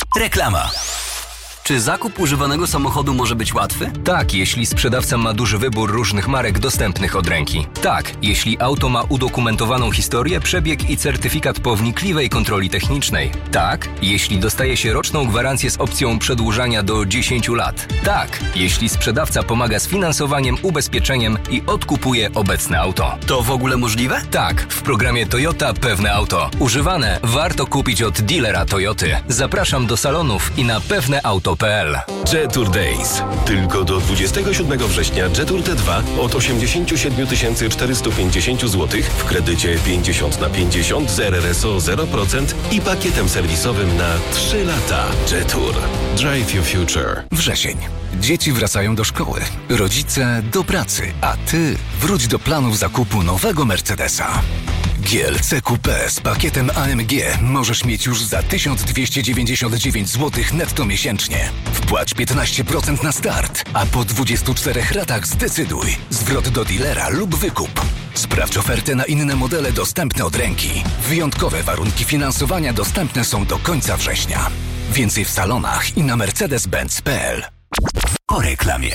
Reklama. Czy zakup używanego samochodu może być łatwy? Tak, jeśli sprzedawca ma duży wybór różnych marek dostępnych od ręki. Tak, jeśli auto ma udokumentowaną historię, przebieg i certyfikat po wnikliwej kontroli technicznej. Tak, jeśli dostaje się roczną gwarancję z opcją przedłużania do 10 lat. Tak, jeśli sprzedawca pomaga z finansowaniem, ubezpieczeniem i odkupuje obecne auto. To w ogóle możliwe? Tak, w programie Toyota Pewne Auto. Używane warto kupić od dealera Toyoty. Zapraszam do salonów i na pewneauto.pl. Jetour Days. Tylko do 27 września Jetour T2 od 87 450 zł w kredycie 50/50 z RRSO 0% i pakietem serwisowym na 3 lata. Jetour. Drive your future. Wrzesień. Dzieci wracają do szkoły, rodzice do pracy, a ty wróć do planów zakupu nowego Mercedesa. GLC Coupé z pakietem AMG możesz mieć już za 1299 zł netto miesięcznie. Wpłać 15% na start, a po 24 ratach zdecyduj. Zwrot do dealera lub wykup. Sprawdź ofertę na inne modele dostępne od ręki. Wyjątkowe warunki finansowania dostępne są do końca września. Więcej w salonach i na mercedes-benz.pl. Po reklamie.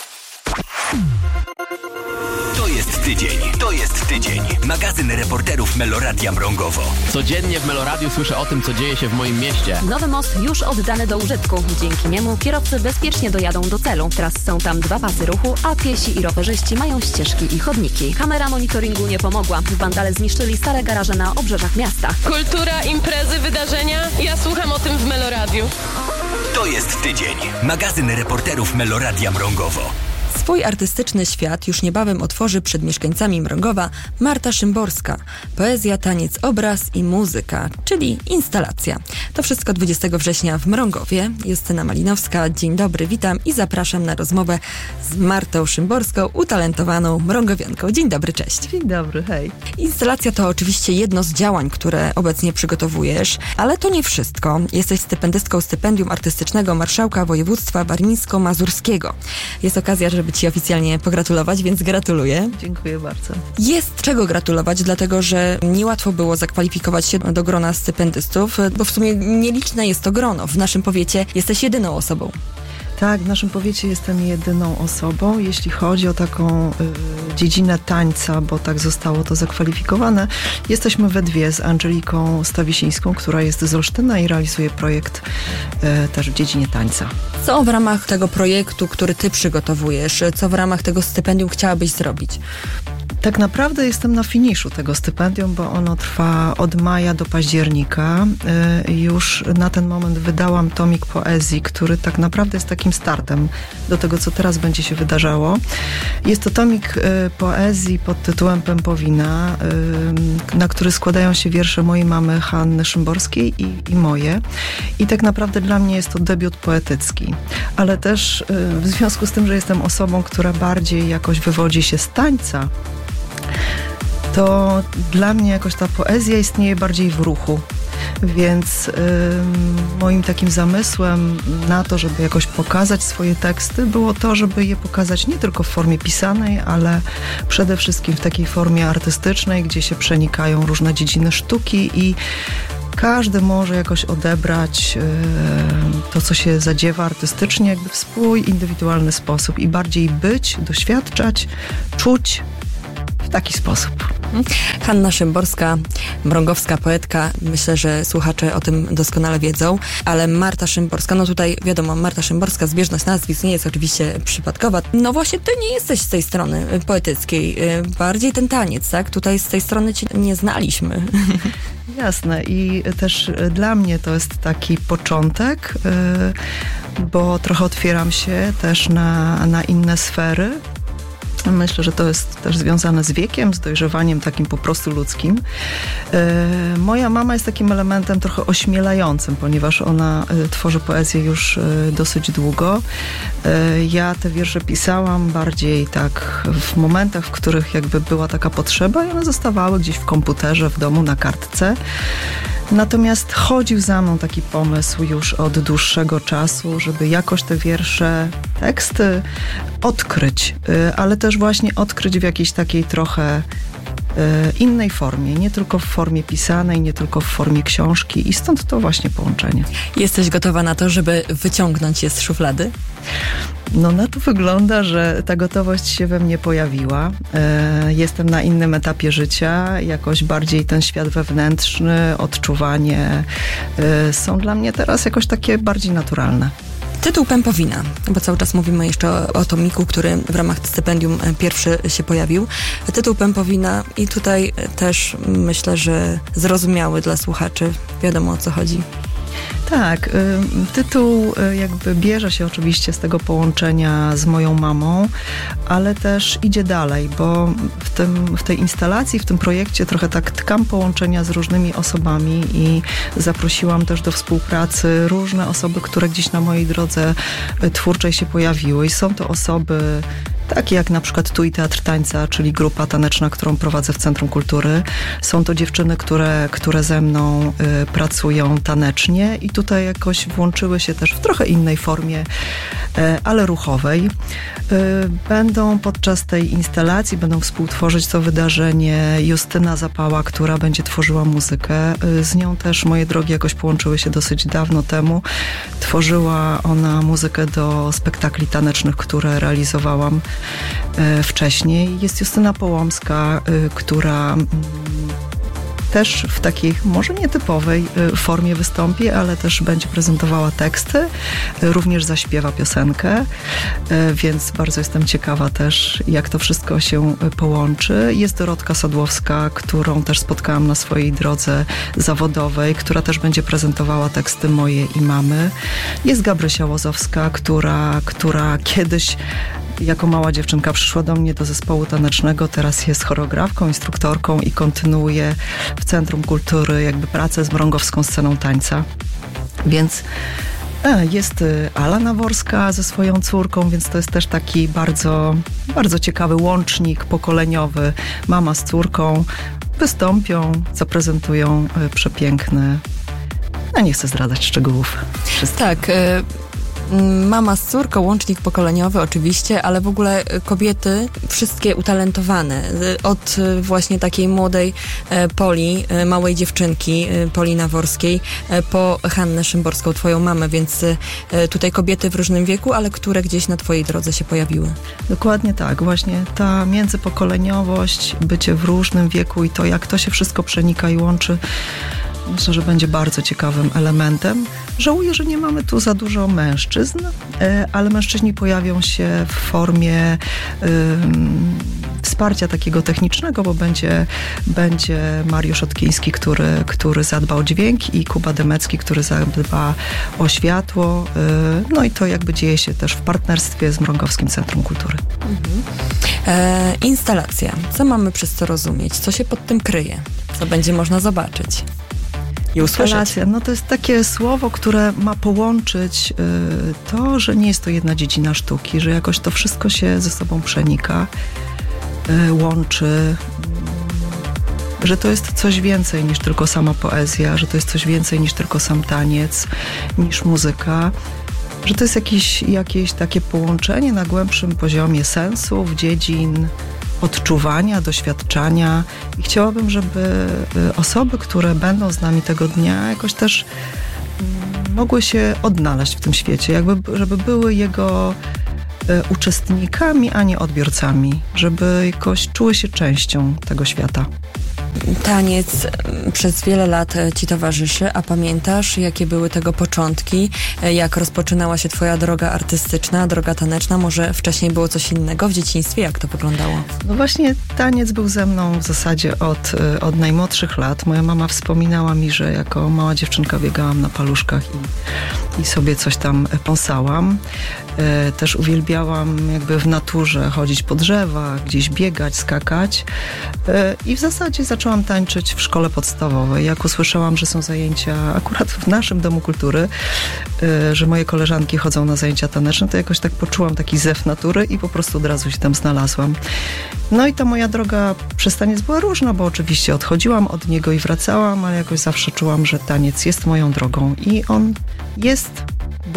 To jest tydzień. Magazyn reporterów Meloradia Mrągowo. Codziennie w Meloradiu słyszę o tym, co dzieje się w moim mieście. Nowy most już oddany do użytku. Dzięki niemu kierowcy bezpiecznie dojadą do celu. Teraz są tam 2 pasy ruchu, a piesi i rowerzyści mają ścieżki i chodniki. Kamera monitoringu nie pomogła. Wandale zniszczyli stare garaże na obrzeżach miasta. Kultura, imprezy, wydarzenia. Ja słucham o tym w Meloradiu. To jest tydzień. Magazyn reporterów Meloradia Mrągowo. Swój artystyczny świat już niebawem otworzy przed mieszkańcami Mrągowa Marta Szymborska. Poezja, taniec, obraz i muzyka, czyli instalacja. To wszystko 20 września w Mrągowie. Justyna Malinowska, dzień dobry, witam i zapraszam na rozmowę z Martą Szymborską, utalentowaną mrągowianką. Dzień dobry, cześć. Dzień dobry, hej. Instalacja to oczywiście jedno z działań, które obecnie przygotowujesz, ale to nie wszystko. Jesteś stypendystką Stypendium Artystycznego Marszałka Województwa Warmińsko-Mazurskiego. Jest okazja, żeby Ci oficjalnie pogratulować, więc gratuluję. Dziękuję bardzo. Jest czego gratulować, dlatego że niełatwo było zakwalifikować się do grona stypendystów, bo w sumie nieliczne jest to grono. W naszym powiecie jesteś jedyną osobą. Tak, w naszym powiecie jestem jedyną osobą, jeśli chodzi o taką dziedzinę tańca, bo tak zostało to zakwalifikowane. Jesteśmy we dwie z Angeliką Stawisińską, która jest z Olsztyna i realizuje projekt też w dziedzinie tańca. Co w ramach tego projektu, który Ty przygotowujesz, co w ramach tego stypendium chciałabyś zrobić? Tak naprawdę jestem na finiszu tego stypendium, bo ono trwa od maja do października. Już na ten moment wydałam tomik poezji, który tak naprawdę jest takim startem do tego, co teraz będzie się wydarzało. Jest to tomik poezji pod tytułem Pępowina, na który składają się wiersze mojej mamy Hanny Szymborskiej i moje. I tak naprawdę dla mnie jest to debiut poetycki. Ale też w związku z tym, że jestem osobą, która bardziej jakoś wywodzi się z tańca, to dla mnie jakoś ta poezja istnieje bardziej w ruchu. Więc moim takim zamysłem na to, żeby jakoś pokazać swoje teksty, było to, żeby je pokazać nie tylko w formie pisanej, ale przede wszystkim w takiej formie artystycznej, gdzie się przenikają różne dziedziny sztuki i każdy może jakoś odebrać to, co się zadziewa artystycznie, jakby w swój indywidualny sposób i bardziej być, doświadczać, czuć w taki sposób. Hanna Szymborska, mrągowska poetka, myślę, że słuchacze o tym doskonale wiedzą, ale Marta Szymborska, no tutaj wiadomo, Marta Szymborska, zbieżność nazwisk nie jest oczywiście przypadkowa. No właśnie Ty nie jesteś z tej strony poetyckiej, bardziej ten taniec, tak? Tutaj z tej strony Cię nie znaliśmy. Jasne i też dla mnie to jest taki początek, bo trochę otwieram się też na inne sfery. Myślę, że to jest też związane z wiekiem, z dojrzewaniem takim po prostu ludzkim. Moja mama jest takim elementem trochę ośmielającym, ponieważ ona tworzy poezję już dosyć długo. Ja te wiersze pisałam bardziej tak w momentach, w których jakby była taka potrzeba i one zostawały gdzieś w komputerze, w domu, na kartce. Natomiast chodził za mną taki pomysł już od dłuższego czasu, żeby jakoś te wiersze, teksty odkryć, ale też właśnie odkryć w jakiejś takiej trochę innej formie, nie tylko w formie pisanej, nie tylko w formie książki i stąd to właśnie połączenie. Jesteś gotowa na to, żeby wyciągnąć je z szuflady? No na to wygląda, że ta gotowość się we mnie pojawiła. Jestem na innym etapie życia, jakoś bardziej ten świat wewnętrzny, odczuwanie są dla mnie teraz jakoś takie bardziej naturalne. Tytuł Pępowina, bo cały czas mówimy jeszcze o tomiku, który w ramach stypendium pierwszy się pojawił. Tytuł Pępowina i tutaj też myślę, że zrozumiały dla słuchaczy. Wiadomo, o co chodzi. Tak, tytuł jakby bierze się oczywiście z tego połączenia z moją mamą, ale też idzie dalej, bo w tej instalacji, w tym projekcie trochę tak tkam połączenia z różnymi osobami i zaprosiłam też do współpracy różne osoby, które gdzieś na mojej drodze twórczej się pojawiły i są to osoby takie jak na przykład Tu i Teatr Tańca, czyli grupa taneczna, którą prowadzę w Centrum Kultury. Są to dziewczyny, które ze mną pracują tanecznie i tutaj jakoś włączyły się też w trochę innej formie, ale ruchowej. Będą podczas tej instalacji, będą współtworzyć to wydarzenie Justyna Zapała, która będzie tworzyła muzykę. Z nią też moje drogi jakoś połączyły się dosyć dawno temu. Tworzyła ona muzykę do spektakli tanecznych, które realizowałam wcześniej. Jest Justyna Połomska, która też w takiej może nietypowej formie wystąpi, ale też będzie prezentowała teksty, również zaśpiewa piosenkę, więc bardzo jestem ciekawa też, jak to wszystko się połączy. Jest Dorotka Sadłowska, którą też spotkałam na swojej drodze zawodowej, która też będzie prezentowała teksty moje i mamy. Jest Gabrysia Łozowska, która kiedyś jako mała dziewczynka przyszła do mnie do zespołu tanecznego, teraz jest choreografką, instruktorką i kontynuuje w Centrum Kultury jakby pracę z mrągowską sceną tańca. Więc jest Ala Naworska ze swoją córką, więc to jest też taki bardzo, bardzo ciekawy łącznik pokoleniowy. Mama z córką wystąpią, zaprezentują przepiękny. Nie chcę zdradzać szczegółów. Tak, mama z córką, łącznik pokoleniowy oczywiście, ale w ogóle kobiety wszystkie utalentowane. Od właśnie takiej młodej Poli, małej dziewczynki, Poli Naworskiej, po Hannę Szymborską, twoją mamę, więc tutaj kobiety w różnym wieku, ale które gdzieś na twojej drodze się pojawiły. Dokładnie tak. Właśnie ta międzypokoleniowość, bycie w różnym wieku i to, jak to się wszystko przenika i łączy, myślę, że będzie bardzo ciekawym elementem. Żałuję, że nie mamy tu za dużo mężczyzn, ale mężczyźni pojawią się w formie wsparcia takiego technicznego, bo będzie Mariusz Otkiński, który zadba o dźwięk i Kuba Demecki, który zadba o światło. No i to jakby dzieje się też w partnerstwie z Mrągowskim Centrum Kultury. Instalacja. Co mamy przez to rozumieć? Co się pod tym kryje? Co będzie można zobaczyć i usłyszeć? No to jest takie słowo, które ma połączyć to, że nie jest to jedna dziedzina sztuki, że jakoś to wszystko się ze sobą przenika, łączy, że to jest coś więcej niż tylko sama poezja, że to jest coś więcej niż tylko sam taniec, niż muzyka, że to jest jakieś takie połączenie na głębszym poziomie sensów, dziedzin, odczuwania, doświadczania i chciałabym, żeby osoby, które będą z nami tego dnia, jakoś też mogły się odnaleźć w tym świecie, żeby były jego uczestnikami, a nie odbiorcami, żeby jakoś czuły się częścią tego świata. Taniec przez wiele lat ci towarzyszy, a pamiętasz, jakie były tego początki? Jak rozpoczynała się twoja droga artystyczna, droga taneczna? Może wcześniej było coś innego w dzieciństwie? Jak to wyglądało? No właśnie taniec był ze mną w zasadzie od najmłodszych lat. Moja mama wspominała mi, że jako mała dziewczynka biegałam na paluszkach i sobie coś tam pąsałam. Też uwielbiałam jakby w naturze chodzić po drzewach, gdzieś biegać, skakać i w zasadzie zaczęłam tańczyć w szkole podstawowej. Jak usłyszałam, że są zajęcia akurat w naszym Domu Kultury, że moje koleżanki chodzą na zajęcia taneczne, to jakoś tak poczułam taki zew natury i po prostu od razu się tam znalazłam. No i ta moja droga przez taniec była różna, bo oczywiście odchodziłam od niego i wracałam, ale jakoś zawsze czułam, że taniec jest moją drogą i on był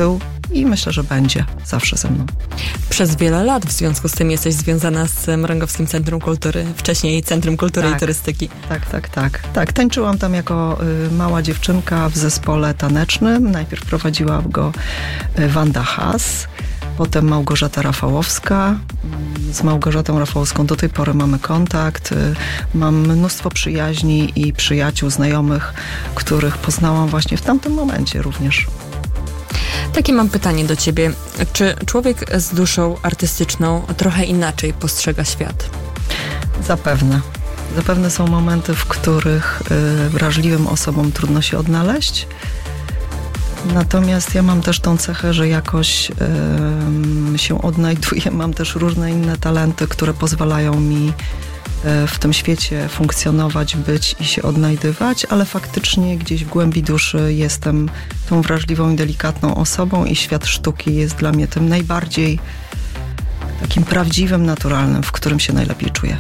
i myślę, że będzie zawsze ze mną. Przez wiele lat w związku z tym jesteś związana z Mrągowskim Centrum Kultury, wcześniej Centrum Kultury i Turystyki. Tak. Tańczyłam tam jako mała dziewczynka w zespole tanecznym. Najpierw prowadziła go Wanda Haas, potem Małgorzata Rafałowska. Z Małgorzatą Rafałowską do tej pory mamy kontakt. Mam mnóstwo przyjaźni i przyjaciół, znajomych, których poznałam właśnie w tamtym momencie również. Takie mam pytanie do ciebie. Czy człowiek z duszą artystyczną trochę inaczej postrzega świat? Zapewne. Zapewne są momenty, w których wrażliwym osobom trudno się odnaleźć. Natomiast ja mam też tą cechę, że jakoś się odnajduję. Mam też różne inne talenty, które pozwalają mi w tym świecie funkcjonować, być i się odnajdywać, ale faktycznie gdzieś w głębi duszy jestem tą wrażliwą i delikatną osobą i świat sztuki jest dla mnie tym najbardziej takim prawdziwym, naturalnym, w którym się najlepiej czuję.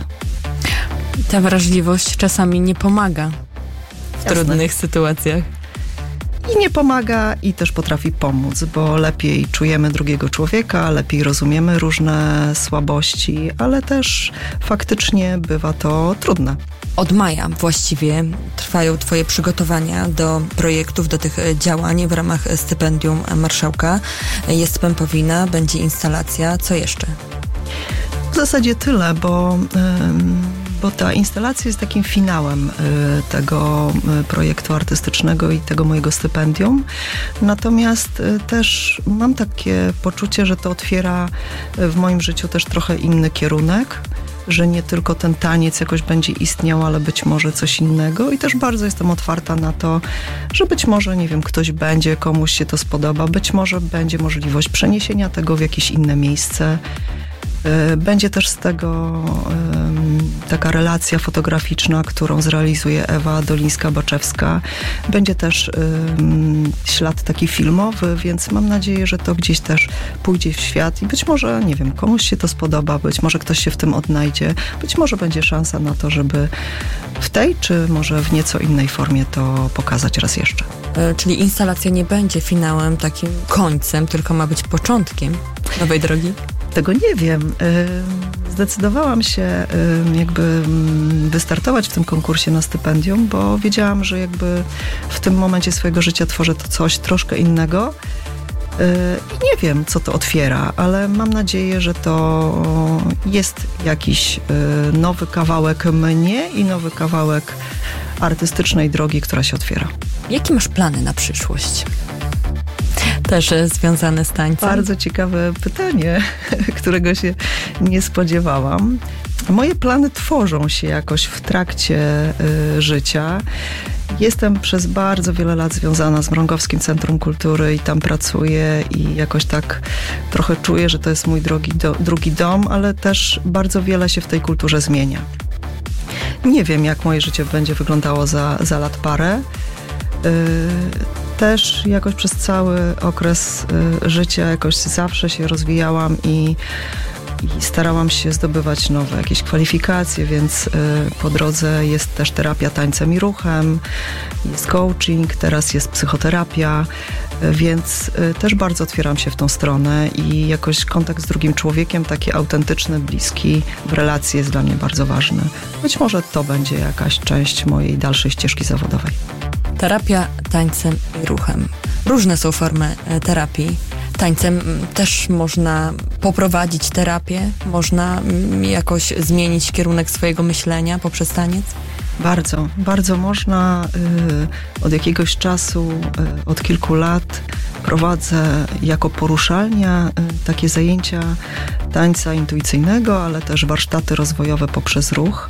Ta wrażliwość czasami nie pomaga w trudnych sytuacjach. I nie pomaga i też potrafi pomóc, bo lepiej czujemy drugiego człowieka, lepiej rozumiemy różne słabości, ale też faktycznie bywa to trudne. Od maja właściwie trwają twoje przygotowania do projektów, do tych działań w ramach stypendium marszałka. Jest pępowina, będzie instalacja. Co jeszcze? W zasadzie tyle, bo ta instalacja jest takim finałem tego projektu artystycznego i tego mojego stypendium. Natomiast też mam takie poczucie, że to otwiera w moim życiu też trochę inny kierunek, że nie tylko ten taniec jakoś będzie istniał, ale być może coś innego i też bardzo jestem otwarta na to, że być może, nie wiem, ktoś będzie, komuś się to spodoba, być może będzie możliwość przeniesienia tego w jakieś inne miejsce. Będzie też z tego taka relacja fotograficzna, którą zrealizuje Ewa Dolińska-Baczewska. Będzie też ślad taki filmowy, więc mam nadzieję, że to gdzieś też pójdzie w świat i być może, nie wiem, komuś się to spodoba, być może ktoś się w tym odnajdzie, być może będzie szansa na to, żeby w tej, czy może w nieco innej formie to pokazać raz jeszcze. Czyli instalacja nie będzie finałem, takim końcem, tylko ma być początkiem nowej drogi? Tego nie wiem. Zdecydowałam się jakby wystartować w tym konkursie na stypendium, bo wiedziałam, że jakby w tym momencie swojego życia tworzę to coś troszkę innego i nie wiem, co to otwiera, ale mam nadzieję, że to jest jakiś nowy kawałek mnie i nowy kawałek artystycznej drogi, która się otwiera. Jakie masz plany na przyszłość? Też związane z tańcem? Bardzo ciekawe pytanie, którego się nie spodziewałam. Moje plany tworzą się jakoś w trakcie życia. Jestem przez bardzo wiele lat związana z Mrągowskim Centrum Kultury i tam pracuję i jakoś tak trochę czuję, że to jest mój drugi dom, ale też bardzo wiele się w tej kulturze zmienia. Nie wiem, jak moje życie będzie wyglądało za lat parę. Też jakoś przez cały okres życia jakoś zawsze się rozwijałam i starałam się zdobywać nowe jakieś kwalifikacje, więc po drodze jest też terapia tańcem i ruchem, jest coaching, teraz jest psychoterapia, więc też bardzo otwieram się w tą stronę i jakoś kontakt z drugim człowiekiem, taki autentyczny, bliski, w relacji jest dla mnie bardzo ważny. Być może to będzie jakaś część mojej dalszej ścieżki zawodowej. Terapia tańcem i ruchem. Różne są formy terapii. Tańcem też można poprowadzić terapię, można jakoś zmienić kierunek swojego myślenia poprzez taniec? Bardzo, bardzo można. Od jakiegoś czasu, od kilku lat prowadzę jako poruszalnia takie zajęcia tańca intuicyjnego, ale też warsztaty rozwojowe poprzez ruch.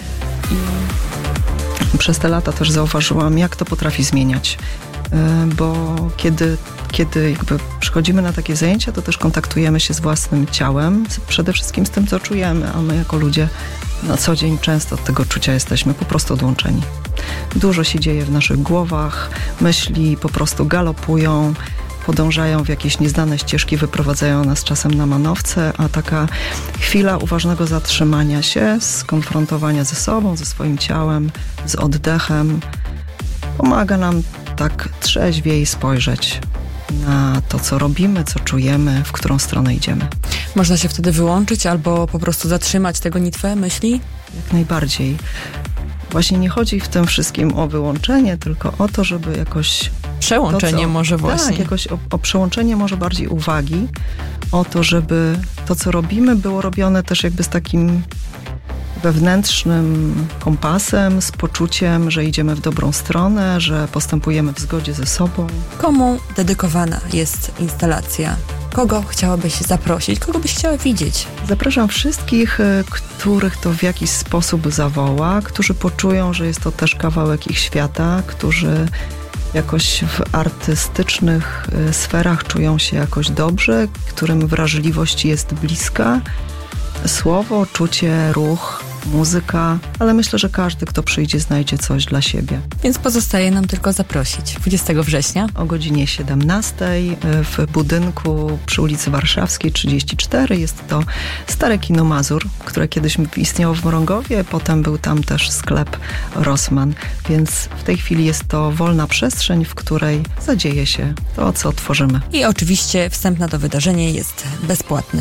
I przez te lata też zauważyłam, jak to potrafi zmieniać. Bo kiedy jakby przychodzimy na takie zajęcia, to też kontaktujemy się z własnym ciałem, przede wszystkim z tym, co czujemy, a my jako ludzie na co dzień często od tego czucia jesteśmy po prostu odłączeni. Dużo się dzieje w naszych głowach, myśli po prostu galopują, podążają w jakieś nieznane ścieżki, wyprowadzają nas czasem na manowce, a taka chwila uważnego zatrzymania się, skonfrontowania ze sobą, ze swoim ciałem, z oddechem, pomaga nam tak trzeźwiej spojrzeć na to, co robimy, co czujemy, w którą stronę idziemy. Można się wtedy wyłączyć albo po prostu zatrzymać te gonitwę myśli? Jak najbardziej. Właśnie nie chodzi w tym wszystkim o wyłączenie, tylko o to, żeby jakoś... Przełączenie może właśnie. Tak, jakoś o przełączenie może bardziej uwagi, o to, żeby to, co robimy, było robione też jakby z takim wewnętrznym kompasem, z poczuciem, że idziemy w dobrą stronę, że postępujemy w zgodzie ze sobą. Komu dedykowana jest instalacja? Kogo chciałabyś zaprosić? Kogo byś chciała widzieć? Zapraszam wszystkich, których to w jakiś sposób zawoła, którzy poczują, że jest to też kawałek ich świata, którzy jakoś w artystycznych sferach czują się jakoś dobrze, którym wrażliwość jest bliska. Słowo, czucie, ruch, muzyka, ale myślę, że każdy, kto przyjdzie, znajdzie coś dla siebie. Więc pozostaje nam tylko zaprosić. 20 września o godzinie 17 w budynku przy ulicy Warszawskiej 34. Jest to stare kino Mazur, które kiedyś istniało w Mrągowie, potem był tam też sklep Rossmann, więc w tej chwili jest to wolna przestrzeń, w której zadzieje się to, co tworzymy. I oczywiście wstęp na to wydarzenie jest bezpłatny.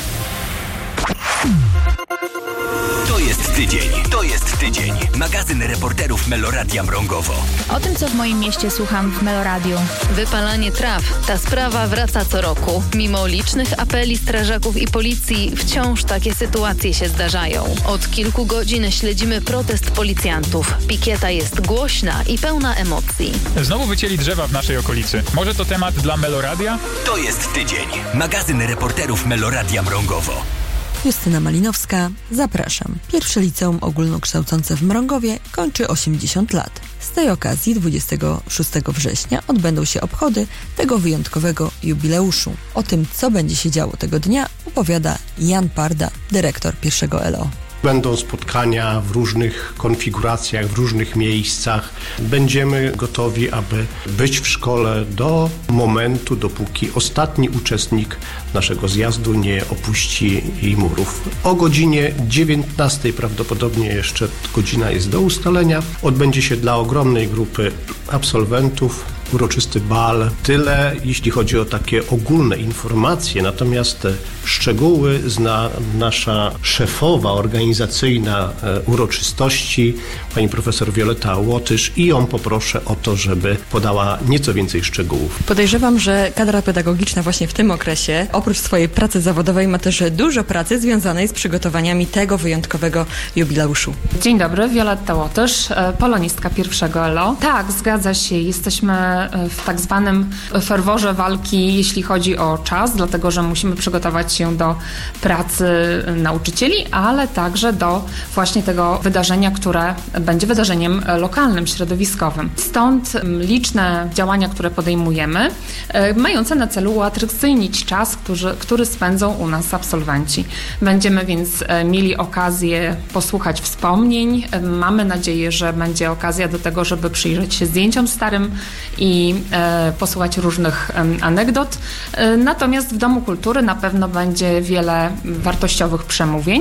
To jest tydzień. To jest tydzień. Magazyn reporterów Meloradia Mrągowo. O tym, co w moim mieście słucham w Meloradiu. Wypalanie traw. Ta sprawa wraca co roku. Mimo licznych apeli strażaków i policji, wciąż takie sytuacje się zdarzają. Od kilku godzin śledzimy protest policjantów. Pikieta jest głośna i pełna emocji. Znowu wycięli drzewa w naszej okolicy. Może to temat dla Meloradia? To jest tydzień. Magazyn reporterów Meloradia Mrągowo. Justyna Malinowska, zapraszam. Pierwsze liceum ogólnokształcące w Mrągowie kończy 80 lat. Z tej okazji 26 września odbędą się obchody tego wyjątkowego jubileuszu. O tym, co będzie się działo tego dnia, opowiada Jan Parda, dyrektor pierwszego LO. Będą spotkania w różnych konfiguracjach, w różnych miejscach. Będziemy gotowi, aby być w szkole do momentu, dopóki ostatni uczestnik naszego zjazdu nie opuści jej murów. O godzinie 19, prawdopodobnie jeszcze godzina jest do ustalenia, odbędzie się dla ogromnej grupy absolwentów uroczysty bal. Tyle, jeśli chodzi o takie ogólne informacje, natomiast szczegóły zna nasza szefowa organizacyjna uroczystości, pani profesor Wioleta Łotysz, i ją poproszę o to, żeby podała nieco więcej szczegółów. Podejrzewam, że kadra pedagogiczna właśnie w tym okresie, oprócz swojej pracy zawodowej, ma też dużo pracy związanej z przygotowaniami tego wyjątkowego jubileuszu. Dzień dobry, Wioleta Łotysz, polonistka pierwszego LO. Tak, zgadza się, jesteśmy w tak zwanym ferworze walki, jeśli chodzi o czas, dlatego że musimy przygotować się do pracy nauczycieli, ale także do właśnie tego wydarzenia, które będzie wydarzeniem lokalnym, środowiskowym. Stąd liczne działania, które podejmujemy, mające na celu uatrakcyjnić czas, który spędzą u nas absolwenci. Będziemy więc mieli okazję posłuchać wspomnień. Mamy nadzieję, że będzie okazja do tego, żeby przyjrzeć się zdjęciom starym i posłuchać różnych anegdot. Natomiast w Domu Kultury na pewno będzie wiele wartościowych przemówień.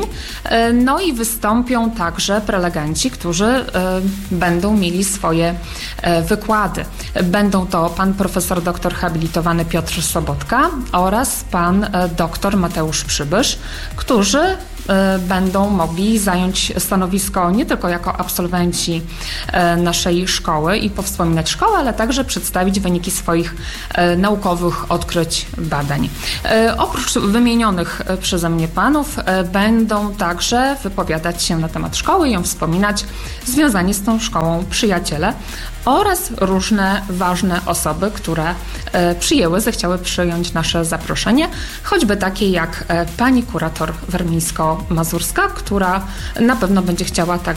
No i wystąpią także prelegenci, którzy będą mieli swoje wykłady. Będą to pan profesor doktor habilitowany Piotr Sobotka oraz pan doktor Mateusz Przybysz, którzy będą mogli zająć stanowisko nie tylko jako absolwenci naszej szkoły i powspominać szkołę, ale także przedstawić wyniki swoich naukowych odkryć, badań. Oprócz wymienionych przeze mnie panów będą także wypowiadać się na temat szkoły i ją wspominać związani z tą szkołą przyjaciele oraz różne ważne osoby, które zechciały przyjąć nasze zaproszenie, choćby takie jak pani kurator warmińsko-mazurska, która na pewno będzie chciała